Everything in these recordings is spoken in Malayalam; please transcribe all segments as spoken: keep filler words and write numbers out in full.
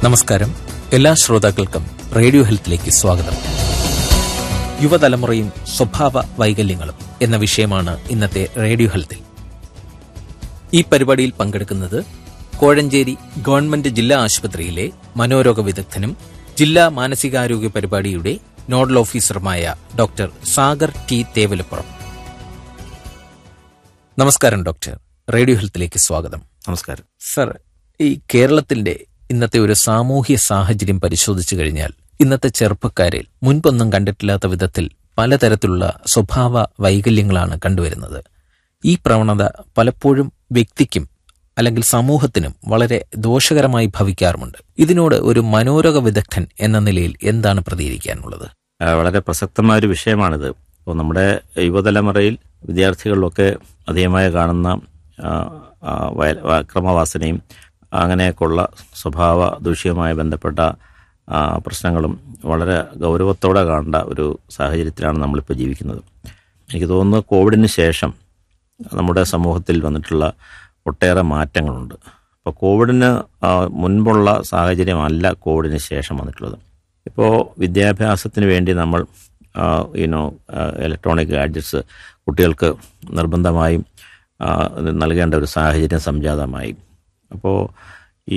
നമസ്കാരം. എല്ലാ ശ്രോതാക്കൾക്കും റേഡിയോ ഹെൽത്തിലേക്ക് സ്വാഗതം. യുവതലമുറയും സ്വഭാവ വൈകല്യങ്ങളും എന്ന വിഷയമാണ് ഇന്നത്തെ റേഡിയോ ഹെൽത്തിൽ. ഈ പരിപാടിയിൽ പങ്കെടുക്കുന്നത് കോഴഞ്ചേരി ഗവൺമെന്റ് ജില്ലാ ആശുപത്രിയിലെ മനോരോഗ വിദഗ്ധനും ജില്ലാ മാനസികാരോഗ്യ പരിപാടിയുടെ nodal ഓഫീസറുമായ doctor Sagar T Thevalappuram. നമസ്കാരം ഡോക്ടർ. റേഡിയോ ഹെൽത്തിലേക്ക് സ്വാഗതം. നമസ്കാരം സർ, ഈ കേരളത്തിന്റെ ഇന്നത്തെ ഒരു സാമൂഹ്യ സാഹചര്യം പരിശോധിച്ചു കഴിഞ്ഞാൽ ഇന്നത്തെ ചെറുപ്പക്കാരിൽ മുൻപൊന്നും കണ്ടിട്ടില്ലാത്ത വിധത്തിൽ പലതരത്തിലുള്ള സ്വഭാവ വൈകല്യങ്ങളാണ് കണ്ടുവരുന്നത്. ഈ പ്രവണത പലപ്പോഴും വ്യക്തിക്കും അല്ലെങ്കിൽ സമൂഹത്തിനും വളരെ ദോഷകരമായി ഭവിക്കാറുമുണ്ട്. ഇതിനോട് ഒരു മനോരോഗ വിദഗ്ധൻ എന്ന നിലയിൽ എന്താണ് പ്രതികരിക്കാനുള്ളത്? വളരെ പ്രസക്തമായ ഒരു വിഷയമാണിത്. ഇപ്പോൾ നമ്മുടെ യുവതലമുറയിൽ വിദ്യാർത്ഥികളിലൊക്കെ അധികമായി കാണുന്ന അക്രമവാസനയും അങ്ങനെയൊക്കെയുള്ള സ്വഭാവ ദൂഷ്യവുമായി ബന്ധപ്പെട്ട പ്രശ്നങ്ങളും വളരെ ഗൗരവത്തോടെ കാണേണ്ട ഒരു സാഹചര്യത്തിലാണ് നമ്മളിപ്പോൾ ജീവിക്കുന്നത്. എനിക്ക് തോന്നുന്നു കോവിഡിന് ശേഷം നമ്മുടെ സമൂഹത്തിൽ വന്നിട്ടുള്ള ഒട്ടേറെ മാറ്റങ്ങളുണ്ട്. അപ്പോൾ കോവിഡിന് മുൻപുള്ള സാഹചര്യമല്ല കോവിഡിന് ശേഷം വന്നിട്ടുള്ളത്. ഇപ്പോൾ വിദ്യാഭ്യാസത്തിന് വേണ്ടി നമ്മൾ യുനോ ഇലക്ട്രോണിക് ഗാഡ്ജറ്റ്സ് കുട്ടികൾക്ക് നിർബന്ധമായും നൽകേണ്ട ഒരു സാഹചര്യം സംജാതമായി. അപ്പോൾ ഈ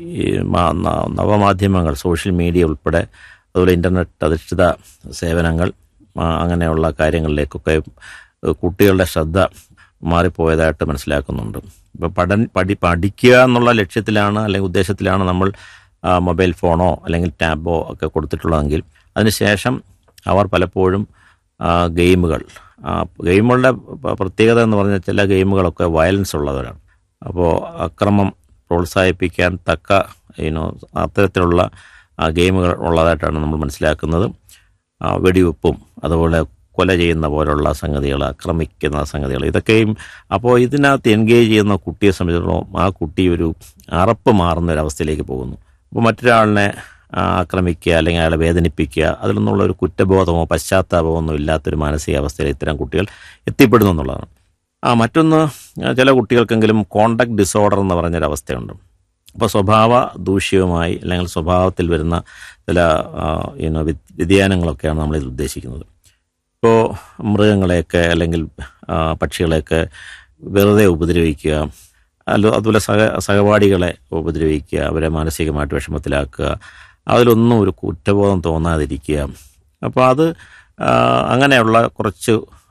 നവമാധ്യമങ്ങൾ, സോഷ്യൽ മീഡിയ ഉൾപ്പെടെ, അതുപോലെ ഇൻ്റർനെറ്റ് അധിഷ്ഠിത സേവനങ്ങൾ, അങ്ങനെയുള്ള കാര്യങ്ങളിലേക്കൊക്കെ കുട്ടികളുടെ ശ്രദ്ധ മാറിപ്പോയതായിട്ട് മനസ്സിലാക്കുന്നുണ്ട്. ഇപ്പോൾ പഠൻ പഠി പഠിക്കുക എന്നുള്ള ലക്ഷ്യത്തിലാണ് അല്ലെങ്കിൽ ഉദ്ദേശത്തിലാണ് നമ്മൾ മൊബൈൽ ഫോണോ അല്ലെങ്കിൽ ടാബോ ഒക്കെ കൊടുത്തിട്ടുള്ളതെങ്കിൽ അതിനുശേഷം അവർ പലപ്പോഴും ഗെയിമുകൾ ഗെയിമുകളുടെ പ്രത്യേകത എന്ന് പറഞ്ഞാൽ ചില ഗെയിമുകളൊക്കെ വയലൻസ് ഉള്ളവരാണ്. അപ്പോൾ അക്രമം പ്രോത്സാഹിപ്പിക്കാൻ തക്ക യുനോ അത്തരത്തിലുള്ള ഗെയിമുകൾ ഉള്ളതായിട്ടാണ് നമ്മൾ മനസ്സിലാക്കുന്നത്. വെടിവെപ്പും അതുപോലെ കൊല ചെയ്യുന്ന പോലുള്ള സംഗതികൾ, ആക്രമിക്കുന്ന സംഗതികൾ, ഇതൊക്കെയും. അപ്പോൾ ഇതിനകത്ത് എൻഗേജ് ചെയ്യുന്ന കുട്ടിയെ സംബന്ധിച്ചിടത്തോളം ആ കുട്ടി ഒരു അറപ്പ് മാറുന്ന ഒരവസ്ഥയിലേക്ക് പോകുന്നു. അപ്പോൾ മറ്റൊരാളിനെ ആക്രമിക്കുക അല്ലെങ്കിൽ അയാളെ വേദനിപ്പിക്കുക, അതിൽ നിന്നുള്ള ഒരു കുറ്റബോധമോ പശ്ചാത്താപമോ ഒന്നും ഇല്ലാത്തൊരു മാനസികാവസ്ഥയിൽ ഇത്തരം കുട്ടികൾ എത്തിപ്പെടുന്നു എന്നുള്ളതാണ്. ആ മറ്റൊന്ന്, ചില കുട്ടികൾക്കെങ്കിലും കോണ്ടാക്ട് ഡിസോർഡർ എന്ന് പറഞ്ഞൊരവസ്ഥയുണ്ട്. അപ്പോൾ സ്വഭാവ ദൂഷ്യവുമായി അല്ലെങ്കിൽ സ്വഭാവത്തിൽ വരുന്ന ചില യുനോ വ്യതിയാനങ്ങളൊക്കെയാണ് നമ്മളിത് ഉദ്ദേശിക്കുന്നത്. ഇപ്പോൾ മൃഗങ്ങളെയൊക്കെ അല്ലെങ്കിൽ പക്ഷികളെയൊക്കെ വെറുതെ ഉപദ്രവിക്കുക, അല്ല അതുപോലെ സഹ സഹപാഠികളെ ഉപദ്രവിക്കുക, അവരെ മാനസികമായിട്ട് വിഷമത്തിലാക്കുക, അതിലൊന്നും ഒരു കുറ്റബോധം തോന്നാതിരിക്കുക. അപ്പോൾ അത് അങ്ങനെയുള്ള കുറച്ച്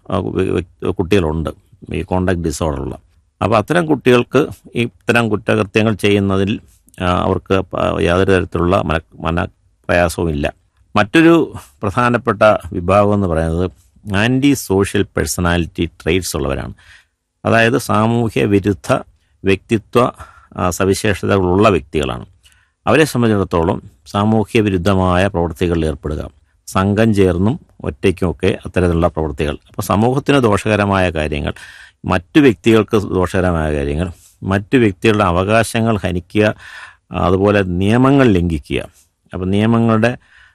കുട്ടികളുണ്ട് ഈ കോണ്ടാക്ട് ഡിസോർഡറുള്ള. അപ്പോൾ അത്തരം കുട്ടികൾക്ക് ഈ ഇത്തരം കുറ്റകൃത്യങ്ങൾ ചെയ്യുന്നതിൽ അവർക്ക് യാതൊരു തരത്തിലുള്ള മന മനപ്രയാസവും ഇല്ല. മറ്റൊരു പ്രധാനപ്പെട്ട വിഭാഗം എന്ന് പറയുന്നത് ആൻറ്റി സോഷ്യൽ പേഴ്സണാലിറ്റി ട്രെയ്റ്റ്സ് ഉള്ളവരാണ്. അതായത് സാമൂഹ്യ വിരുദ്ധ വ്യക്തിത്വ സവിശേഷതകളുള്ള വ്യക്തികളാണ്. അവരെ സംബന്ധിച്ചിടത്തോളം സാമൂഹ്യ വിരുദ്ധമായ പ്രവൃത്തികളിൽ ഏർപ്പെടുക, സംഘം ചേർന്നും ഒറ്റയ്ക്കുമൊക്കെ അത്തരത്തിലുള്ള പ്രവൃത്തികൾ, അപ്പോൾ സമൂഹത്തിന് ദോഷകരമായ കാര്യങ്ങൾ, മറ്റു വ്യക്തികൾക്ക് ദോഷകരമായ കാര്യങ്ങൾ, മറ്റു വ്യക്തികളുടെ അവകാശങ്ങൾ ഹനിക്കുക, അതുപോലെ നിയമങ്ങൾ ലംഘിക്കുക. അപ്പോൾ നിയമങ്ങളുടെ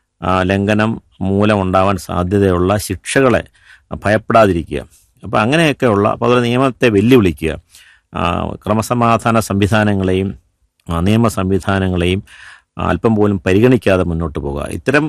ലംഘനം മൂലമുണ്ടാവാൻ സാധ്യതയുള്ള ശിക്ഷകളെ ഭയപ്പെടാതിരിക്കുക. അപ്പോൾ അങ്ങനെയൊക്കെയുള്ള, അപ്പോൾ അതുപോലെ നിയമത്തെ വെല്ലുവിളിക്കുക, ക്രമസമാധാന സംവിധാനങ്ങളെയും നിയമ സംവിധാനങ്ങളെയും അല്പം പോലും പരിഗണിക്കാതെ മുന്നോട്ട് പോകുക. ഇത്തരം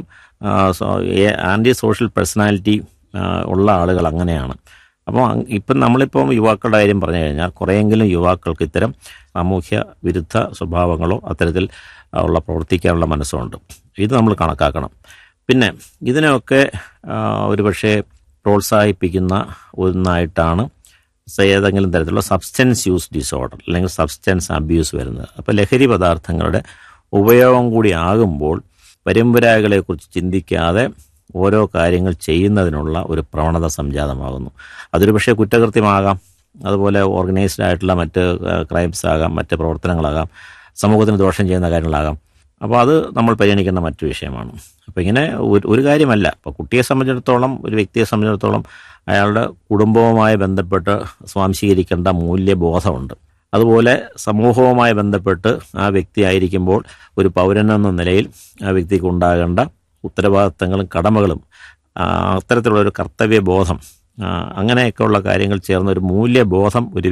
ആൻറ്റി സോഷ്യൽ പേഴ്സണാലിറ്റി ഉള്ള ആളുകൾ അങ്ങനെയാണ്. അപ്പോൾ ഇപ്പം നമ്മളിപ്പം യുവാക്കളുടെ കാര്യം പറഞ്ഞു കഴിഞ്ഞാൽ കുറേയെങ്കിലും യുവാക്കൾക്ക് ഇത്തരം സാമൂഹ്യ വിരുദ്ധ സ്വഭാവങ്ങളോ അത്തരത്തിൽ ഉള്ള പ്രവർത്തിക്കാനുള്ള മനസ്സുണ്ട്. ഇത് നമ്മൾ കണക്കാക്കണം. പിന്നെ ഇതിനെയൊക്കെ ഒരുപക്ഷെ പ്രോത്സാഹിപ്പിക്കുന്ന ഒന്നായിട്ടാണ് ഏതെങ്കിലും തരത്തിലുള്ള സബ്സ്റ്റൻസ് യൂസ് ഡിസോർഡർ അല്ലെങ്കിൽ സബ്സ്റ്റൻസ് അബ്യൂസ് വരുന്നത്. അപ്പോൾ ലഹരി പദാർത്ഥങ്ങളുടെ ഉപയോഗം കൂടി ആകുമ്പോൾ പരമ്പരാഗകളെക്കുറിച്ച് ചിന്തിക്കാതെ ഓരോ കാര്യങ്ങൾ ചെയ്യുന്നതിനുള്ള ഒരു പ്രവണത സംജാതമാകുന്നു. അതൊരു പക്ഷേ കുറ്റകൃത്യമാകാം, അതുപോലെ ഓർഗനൈസ്ഡ് ആയിട്ടുള്ള മറ്റ് ക്രൈംസ് ആകാം, മറ്റ് പ്രവർത്തനങ്ങളാകാം, സമൂഹത്തിന് ദോഷം ചെയ്യുന്ന കാര്യങ്ങളാകാം. അപ്പോൾ അത് നമ്മൾ പരിഗണിക്കേണ്ട മറ്റു വിഷയമാണ്. അപ്പോൾ ഇങ്ങനെ ഒരു ഒരു കാര്യമല്ല. ഇപ്പോൾ കുട്ടിയെ സംബന്ധിച്ചിടത്തോളം, ഒരു വ്യക്തിയെ സംബന്ധിച്ചിടത്തോളം അയാളുടെ കുടുംബവുമായി ബന്ധപ്പെട്ട് സ്വാംശീകരിക്കേണ്ട മൂല്യബോധമുണ്ട്. അതുപോലെ സമൂഹവുമായി ബന്ധപ്പെട്ട് ആ വ്യക്തി ആയിരിക്കുമ്പോൾ ഒരു പൗരനെന്ന നിലയിൽ ആ വ്യക്തിക്ക് ഉണ്ടാകേണ്ട ഉത്തരവാദിത്തങ്ങളും കടമകളും അത്തരത്തിലുള്ളൊരു കർത്തവ്യബോധം, അങ്ങനെയൊക്കെയുള്ള കാര്യങ്ങൾ ചേർന്നൊരു മൂല്യബോധം ഒരു